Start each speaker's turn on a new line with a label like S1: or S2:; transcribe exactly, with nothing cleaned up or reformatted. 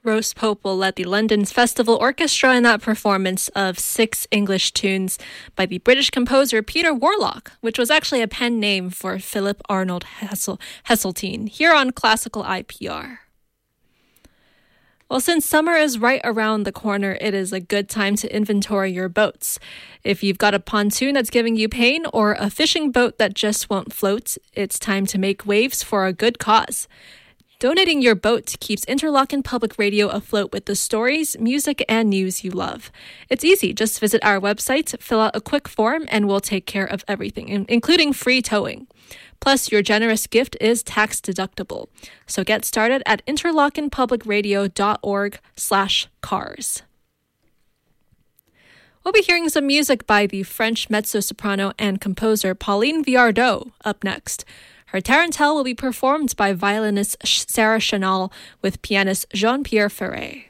S1: Roast Popel led the London's Festival Orchestra in that performance of six English tunes by the British composer Peter Warlock, which was actually a pen name for Philip Arnold Hessel- Heseltine, here on Classical I P R. Well, since summer is right around the corner, it is a good time to inventory your boats. If you've got a pontoon that's giving you pain or a fishing boat that just won't float, it's time to make waves for a good cause. Donating your boat keeps Interlochen Public Radio afloat with the stories, music, and news you love. It's easy. Just visit our website, fill out a quick form, and we'll take care of everything, including free towing. Plus, your generous gift is tax deductible. So get started at interlochenpublicradio.org slash cars. We'll be hearing some music by the French mezzo-soprano and composer Pauline Viardot up next. Her Tarantelle will be performed by violinist Sarah Chanal with pianist Jean-Pierre Ferret.